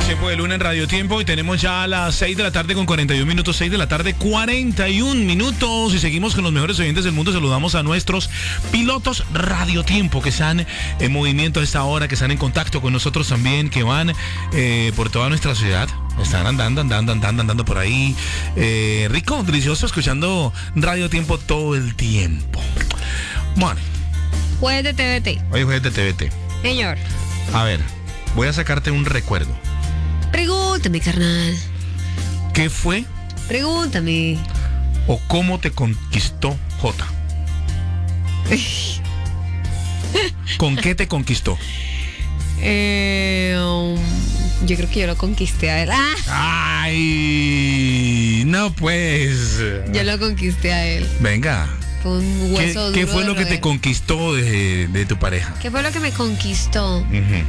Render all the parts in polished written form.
Tiempo de Luna en Radio Tiempo y tenemos ya a las 6 de la tarde con 41 minutos, 6 de la tarde 41 minutos y seguimos con los mejores oyentes del mundo. Saludamos a nuestros pilotos Radio Tiempo que están en movimiento a esta hora, que están en contacto con nosotros también, que van por toda nuestra ciudad. Están andando por ahí. Rico, delicioso, escuchando Radio Tiempo todo el tiempo. Bueno. Jueves de TVT. Hoy jueves de TVT. Señor. A ver, voy a sacarte un recuerdo. Pregúntame, carnal. ¿Qué fue Pregúntame. o cómo te conquistó Jota? ¿Con qué te conquistó? Yo creo que yo lo conquisté a él. ¡Ay! No, pues. Yo lo conquisté a él. Venga. Fue un hueso duro. ¿Qué fue de lo que roer. te conquistó de tu pareja? ¿Qué fue lo que me conquistó? Uh-huh.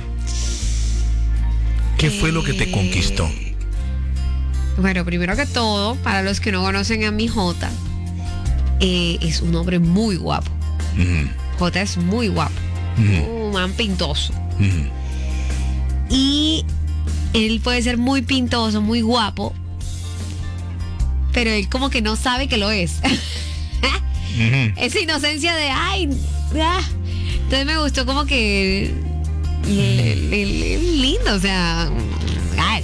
¿Qué fue lo que te conquistó? Bueno, primero que todo, para los que no conocen a mi Jota, es un hombre muy guapo. Uh-huh. Jota es muy guapo. Uh-huh. Un man pintoso. Uh-huh. Y él puede ser muy pintoso, muy guapo, pero él como que no sabe que lo es. Uh-huh. Esa inocencia de ay. Entonces me gustó como que lindo, o sea. Ay.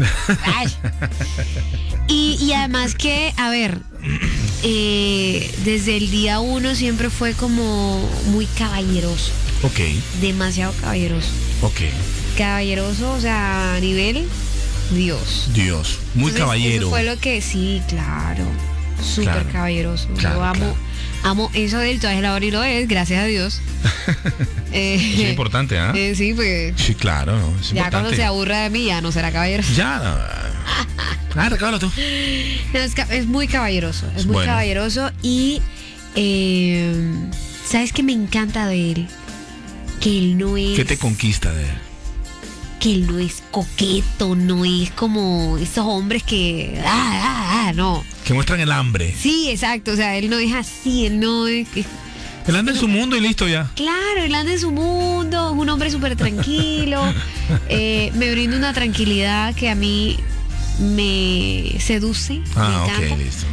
Y además que, a ver, desde el día 1 siempre fue como muy caballeroso. Ok. Demasiado caballeroso. Ok. Caballeroso, o sea, a nivel Dios. Muy Entonces, caballero. Eso fue lo que, sí, claro. Súper Claro, caballeroso. claro, Yo amo eso de él, todavía la hora y lo es, gracias a Dios. Es importante, ¿ah? Sí, pues. Sí, claro, no, es Ya importante. cuando se aburra de mí, ya no será caballeroso. Ya. Recábalo tú. No, es muy caballeroso. Es muy Bueno. caballeroso y. ¿Sabes qué me encanta de él? Que él no es. ¿Qué te conquista de él? Que él no es coqueto, no es como esos hombres que. No. Que muestran el hambre. Sí, exacto. O sea, él no es así, él no es. Él anda en su mundo y listo ya. Claro, él anda en su mundo, es un hombre súper tranquilo. Me brinda una tranquilidad que a mí me seduce. Me encanta. Ok, listo.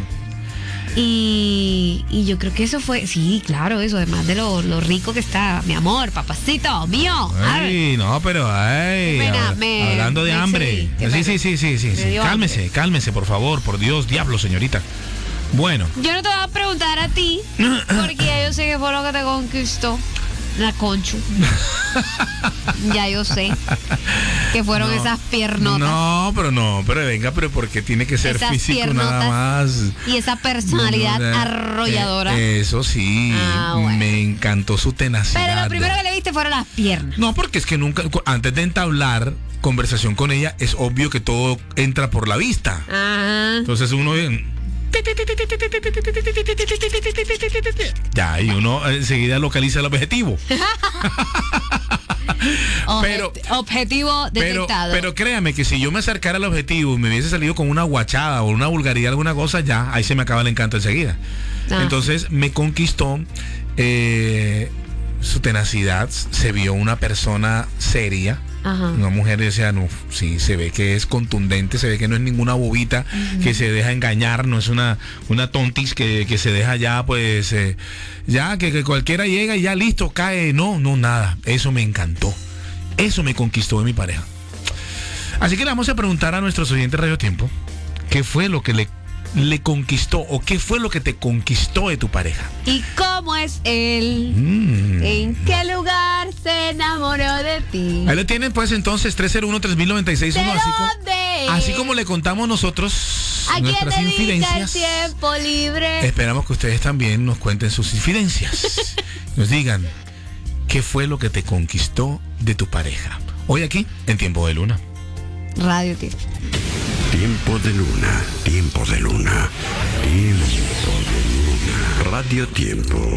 Y yo creo que eso fue, sí, claro, eso, además de lo rico que está, mi amor, papacito, mío. Ay, no, pero Qué pena, hablando de me hambre. excedí, qué Sí. Me dio Cálmese, por favor, por Dios, diablo, señorita. Bueno. Yo no te voy a preguntar a ti, porque ya yo sé que fue lo que te conquistó. La conchu. Ya yo sé que fueron esas piernotas. pero venga, pero porque tiene que ser esas físico piernotas nada más. y esa personalidad arrolladora. Eso sí, Bueno. me encantó su tenacidad. Pero lo primero que le viste fueron las piernas. No, porque es que nunca, antes de entablar conversación con ella, es obvio que todo entra por la vista. Ajá. Entonces uno ya, y uno enseguida localiza el objetivo. Objetivo detectado. Pero créame que si yo me acercara al objetivo y me hubiese salido con una guachada o una vulgaridad, alguna cosa, ya, ahí se me acaba el encanto enseguida. Entonces me conquistó su tenacidad, se vio una persona seria. Ajá. Una mujer decía, no, sí, se ve que es contundente, se ve que no es ninguna bobita que se deja engañar, no es una tontis que se deja ya, pues, ya que cualquiera llega y ya listo, cae. No, nada. Eso me encantó. Eso me conquistó de mi pareja. Así que le vamos a preguntar a nuestros oyentes de Radio Tiempo, ¿qué fue lo que le conquistó o qué fue lo que te conquistó de tu pareja? ¿Y cómo es él? ¿En qué lugar se enamoró de ti? Ahí lo tienen, pues, entonces, 301-3096-1. ¿De dónde? Así como le contamos nosotros ¿A quién nuestras dedica el infidencias. tiempo libre? Esperamos que ustedes también nos cuenten sus infidencias. Nos digan, ¿qué fue lo que te conquistó de tu pareja? Hoy aquí, en Tiempo de Luna. Radio Tiempo. Tiempo de Luna, Tiempo de Luna, Tiempo de Luna. Radio Tiempo.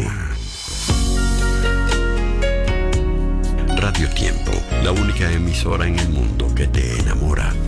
Radio Tiempo, la única emisora en el mundo que te enamora.